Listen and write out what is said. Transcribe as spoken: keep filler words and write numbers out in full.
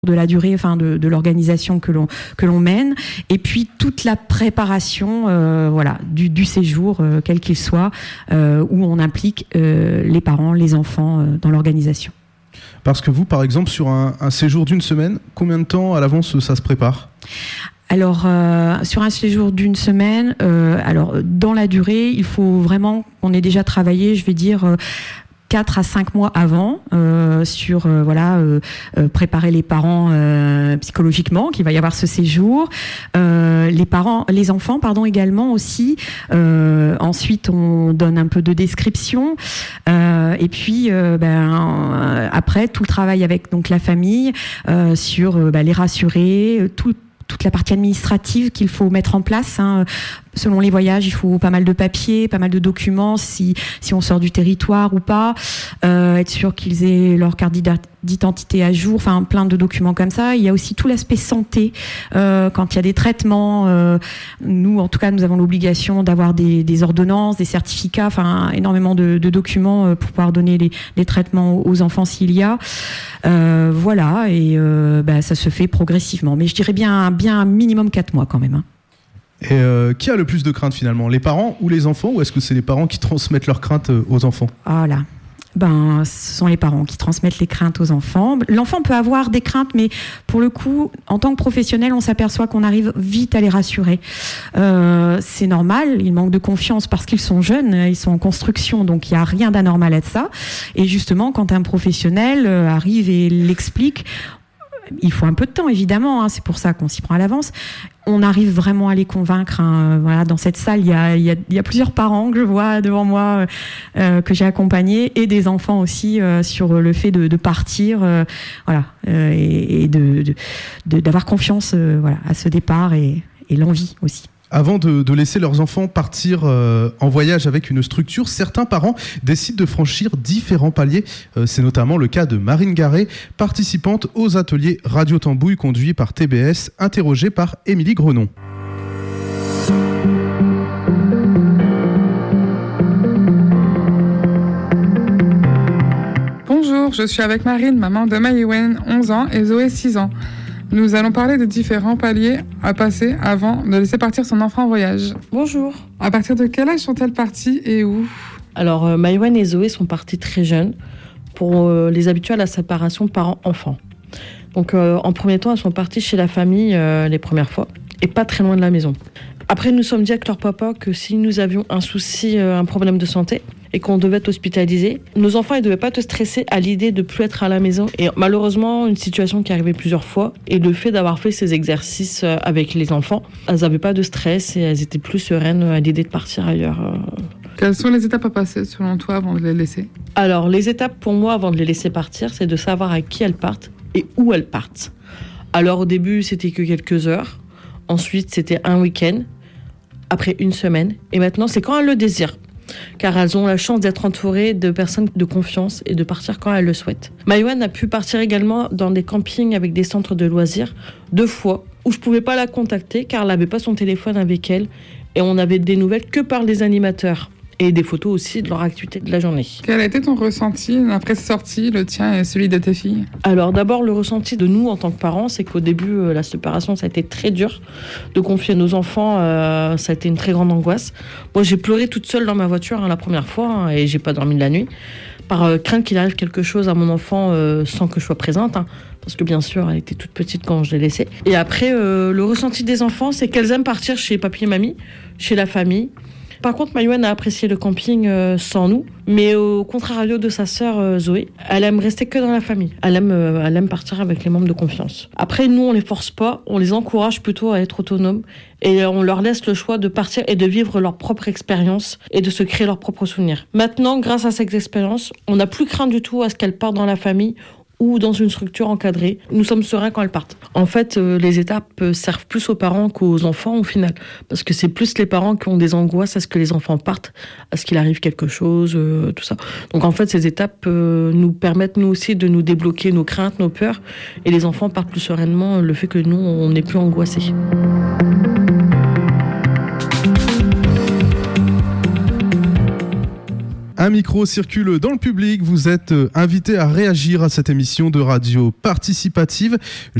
de la durée, enfin de, de l'organisation que l'on que l'on mène, et puis toute la préparation, euh, voilà, du, du séjour, euh, quel qu'il soit, euh, où on implique euh, les parents, les enfants euh, dans l'organisation. Parce que vous, par exemple, sur un, un séjour d'une semaine, combien de temps à l'avance ça se prépare ? Alors, euh, sur un séjour d'une semaine, euh, alors dans la durée, il faut vraiment qu'on ait déjà travaillé, je vais dire. Euh, quatre à cinq mois avant, euh, sur euh, voilà euh, euh, préparer les parents euh, psychologiquement qu'il va y avoir ce séjour, euh, les parents, les enfants pardon également aussi. Euh, ensuite, on donne un peu de description euh, et puis euh, ben euh, après tout le travail avec donc la famille euh, sur euh, ben, les rassurer, tout toute la partie administrative qu'il faut mettre en place. Hein. Selon les voyages, il faut pas mal de papiers, pas mal de documents, si si on sort du territoire ou pas, euh, être sûr qu'ils aient leur carte d'identité à jour, enfin plein de documents comme ça. Il y a aussi tout l'aspect santé, euh, quand il y a des traitements. Euh, nous, en tout cas, nous avons l'obligation d'avoir des, des ordonnances, des certificats, enfin énormément de, de documents pour pouvoir donner les, les traitements aux enfants s'il y a. Euh, voilà, et euh, bah, ça se fait progressivement. Mais je dirais bien, bien un minimum quatre mois quand même. Hein. Et euh, qui a le plus de crainte finalement, les parents ou les enfants, ou est-ce que c'est les parents qui transmettent leurs craintes aux enfants ? Ah là, ben, ce sont les parents qui transmettent les craintes aux enfants. L'enfant peut avoir des craintes, mais pour le coup, en tant que professionnel, on s'aperçoit qu'on arrive vite à les rassurer. Euh, c'est normal, ils manquent de confiance parce qu'ils sont jeunes, ils sont en construction, donc il n'y a rien d'anormal à ça. Et justement, quand un professionnel arrive et l'explique, il faut un peu de temps, évidemment, hein, c'est pour ça qu'on s'y prend à l'avance. On arrive vraiment à les convaincre. Hein. Voilà, dans cette salle, il y a, il y a, il y a plusieurs parents que je vois devant moi, euh, que j'ai accompagnés, et des enfants aussi, euh, sur le fait de, de partir, euh, voilà, euh, et, et de, de, de, d'avoir confiance, euh, voilà, à ce départ, et, et l'envie aussi. Avant de, de laisser leurs enfants partir euh, en voyage avec une structure, certains parents décident de franchir différents paliers. Euh, c'est notamment le cas de Marine Garret, participante aux ateliers Radio Tambouille conduits par T B S, interrogée par Émilie Grenon. Bonjour, je suis avec Marine, maman de Maïwen, onze ans, et Zoé, six ans. Nous allons parler de différents paliers à passer avant de laisser partir son enfant en voyage. Bonjour. À partir de quel âge sont-elles parties et où ? Alors, euh, Maïwen et Zoé sont parties très jeunes pour euh, les habituer à la séparation parents-enfants. Donc, euh, en premier temps, elles sont parties chez la famille euh, les premières fois et pas très loin de la maison. Après, nous sommes dit avec leur papa que si nous avions un souci, euh, un problème de santé, et qu'on devait être hospitalisé, nos enfants ne devaient pas te stresser à l'idée de plus être à la maison. Et malheureusement, une situation qui arrivait plusieurs fois, et le fait d'avoir fait ces exercices avec les enfants, elles n'avaient pas de stress et elles étaient plus sereines à l'idée de partir ailleurs. Quelles sont les étapes à passer selon toi avant de les laisser ? Alors, les étapes pour moi avant de les laisser partir, c'est de savoir à qui elles partent et où elles partent. Alors au début, c'était que quelques heures. Ensuite, c'était un week-end. Après une semaine. Et maintenant, c'est quand elles le désirent. Car elles ont la chance d'être entourées de personnes de confiance et de partir quand elles le souhaitent. Maïwen a pu partir également dans des campings avec des centres de loisirs, deux fois, où je ne pouvais pas la contacter car elle n'avait pas son téléphone avec elle et on n'avait des nouvelles que par les animateurs et des photos aussi de leur activité de la journée. Quel a été ton ressenti après cette sortie, le tien et celui de tes filles ? Alors d'abord, le ressenti de nous en tant que parents, c'est qu'au début, euh, la séparation, ça a été très dur. De confier nos enfants, euh, ça a été une très grande angoisse. Moi, j'ai pleuré toute seule dans ma voiture hein, la première fois hein, et j'ai pas dormi de la nuit. Par euh, crainte qu'il arrive quelque chose à mon enfant euh, sans que je sois présente. Hein, parce que bien sûr, elle était toute petite quand je l'ai laissée. Et après, euh, le ressenti des enfants, c'est qu'elles aiment partir chez papy et mamie, chez la famille. Par contre, Maïwen a apprécié le camping euh, sans nous, mais au contrario de sa sœur euh, Zoé, elle aime rester que dans la famille. Elle aime, euh, elle aime partir avec les membres de confiance. Après, nous, on les force pas, on les encourage plutôt à être autonomes et on leur laisse le choix de partir et de vivre leur propre expérience et de se créer leurs propres souvenirs. Maintenant, grâce à cette expérience, on n'a plus craint du tout à ce qu'elles partent dans la famille ou dans une structure encadrée. Nous sommes sereins quand elles partent. En fait, euh, les étapes servent plus aux parents qu'aux enfants au final. Parce que c'est plus les parents qui ont des angoisses à ce que les enfants partent, à ce qu'il arrive quelque chose, euh, tout ça. Donc en fait, ces étapes euh, nous permettent nous aussi de nous débloquer nos craintes, nos peurs. Et les enfants partent plus sereinement, le fait que nous, on n'est plus angoissés. Un micro circule dans le public. Vous êtes invité à réagir à cette émission de radio participative.